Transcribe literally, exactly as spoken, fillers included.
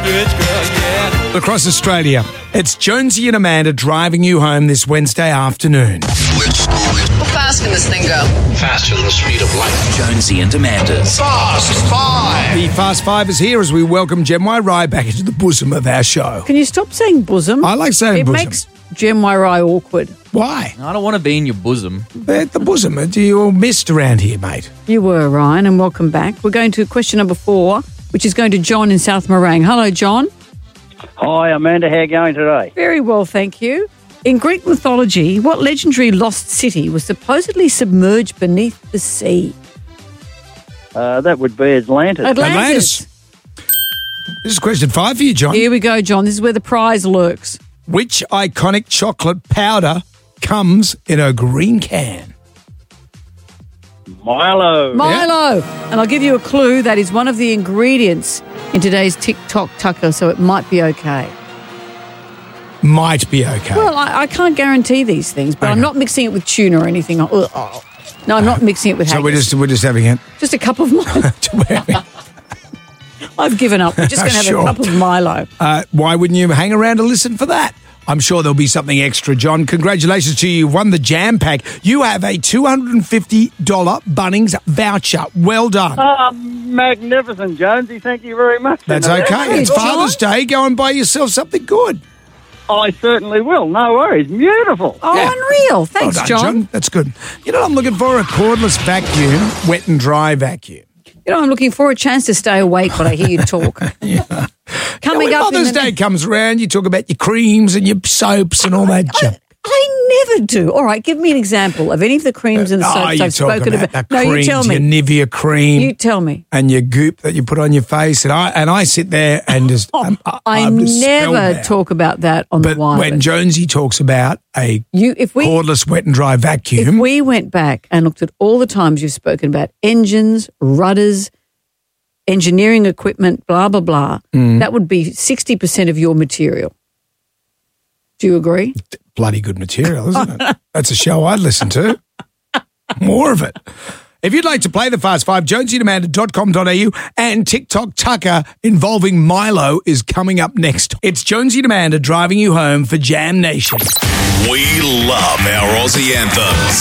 rich girl, yeah. Across Australia, it's Jonesy and Amanda driving you home this Wednesday afternoon. How fast can this thing go? Faster than the speed of light. Jonesy and Amanda's Fast Five. The Fast Five is here as we welcome Jem Wai back into the bosom of our show. Can you stop saying bosom? I like saying it bosom. It makes Jem Wai awkward. Why? I don't want to be in your bosom. At the bosom. Do you all missed around here, mate? You were, Ryan, and welcome back. We're going to question number four, which is going to John in South Morang. Hello, John. Hi, Amanda. How are you going today? Very well, thank you. In Greek mythology, what legendary lost city was supposedly submerged beneath the sea? Uh, that would be Atlantis. Atlantis. This is question five for you, John. Here we go, John. This is where the prize lurks. Which iconic chocolate powder comes in a green can? Milo. Milo. And I'll give you a clue. That is one of the ingredients in today's TikTok tucker, so it might be okay. Might be okay. Well, I, I can't guarantee these things, but Okay. I'm not mixing it with tuna or anything. Oh, oh. No, I'm not mixing it with So haggis. we're just we're just having it. Just a cup of Milo. I've given up. We're just going to have Sure. a cup of Milo. Uh, why wouldn't you hang around to listen for that? I'm sure there'll be something extra, John. Congratulations to you. You've won the Jam Pack. You have a two hundred fifty dollars Bunnings voucher. Well done. Oh, magnificent, Jonesy. Thank you very much. That's You know, okay. It's John. Father's Day. Go and buy yourself something good. I certainly will. No worries. Beautiful. Oh, Yeah. unreal. Thanks, Well done, John. That's good. You know what I'm looking for? A cordless vacuum, wet and dry vacuum. You know, I'm looking for a chance to stay awake when I hear you talk. Yeah. Coming when up in Mother's the- Day comes around, you talk about your creams and your soaps and all that junk. I never do. All right, give me an example of any of the creams and Oh, soaps you I've talk spoken about about. the No, creams, you tell me. your Nivea cream. You tell me. And your goop that you put on your face, and I and I sit there and just I'm, I I'm just never spellbound. talk about that on But the wire. when Jonesy talks about a you, if we cordless wet and dry if vacuum, we went back and looked at all the times you've spoken about engines, rudders, engineering equipment, blah blah blah, Mm. that would be sixty percent of your material. Do you agree? bloody good material, isn't it? That's a show I'd listen to. More of it. If you'd like to play the Fast Five, jonesy and amanda dot com dot a u and TikTok Tucker involving Milo is coming up next. It's Jonesy and Amanda driving you home for Jam Nation. We love our Aussie anthems.